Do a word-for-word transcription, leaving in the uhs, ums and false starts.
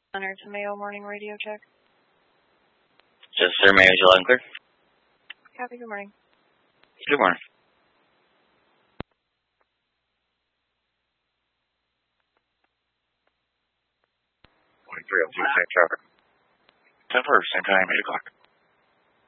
Center to Mayo Morning Radio Check. Just Sir Mayo, is you loud and clear? Copy, good morning. Good morning. three oh two, same traffic. ten first, same time, eight o'clock.